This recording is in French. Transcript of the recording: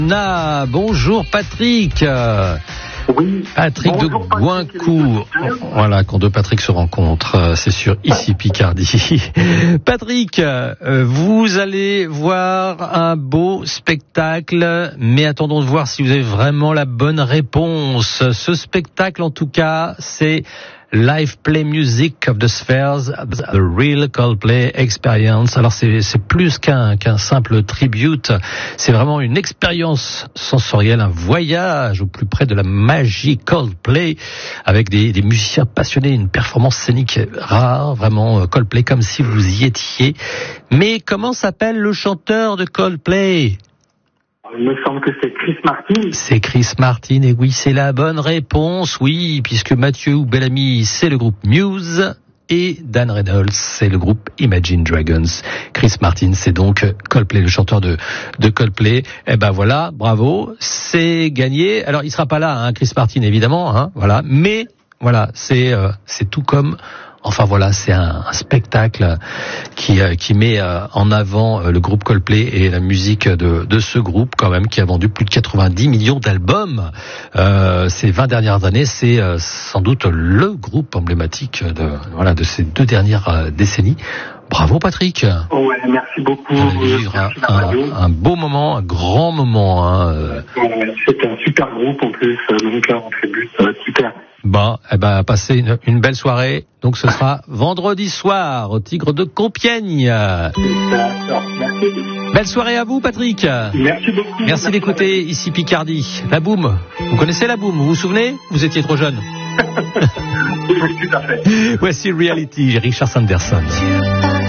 Bonjour Patrick. Oui. Patrick de Goincourt. Voilà, quand deux Patrick se rencontrent, c'est sur Ici Picardie. Patrick, vous allez voir un beau spectacle, mais attendons de voir si vous avez vraiment la bonne réponse. Ce spectacle, en tout cas, c'est Live Play Music of the Spheres, The Real Coldplay Experience. Alors c'est plus qu'un simple tribute, c'est vraiment une expérience sensorielle, un voyage au plus près de la magie Coldplay, avec des musiciens passionnés, une performance scénique rare, vraiment Coldplay comme si vous y étiez. Mais comment s'appelle le chanteur de Coldplay ? Il me semble que c'est Chris Martin. C'est Chris Martin, et oui, c'est la bonne réponse, oui, puisque Mathieu Bellamy, c'est le groupe Muse, et Dan Reynolds, c'est le groupe Imagine Dragons. Chris Martin, c'est donc Coldplay, le chanteur de Coldplay. Eh ben voilà, bravo, c'est gagné. Alors, il sera pas là, hein, Chris Martin, évidemment, hein, voilà, mais voilà, c'est tout comme... Enfin voilà, c'est un spectacle qui met en avant le groupe Coldplay et la musique de ce groupe quand même, qui a vendu plus de 90 millions d'albums ces 20 dernières années. C'est sans doute le groupe emblématique de ces 2 dernières décennies. Bravo Patrick. Ouais, merci beaucoup. Vous allez vivre un beau moment, un grand moment. Hein. C'est un super groupe en plus, donc là on tribute, ça va être super. Bon, passez une belle soirée. Donc ce sera vendredi soir au Tigre de Compiègne. D'accord, merci. Belle soirée à vous Patrick. Merci beaucoup. Merci d'écouter Ici Picardie. La Boom. Vous connaissez La Boom, vous vous souvenez ? Vous étiez trop jeune. Oui, tout à fait. Voici Reality, Richard Sanderson.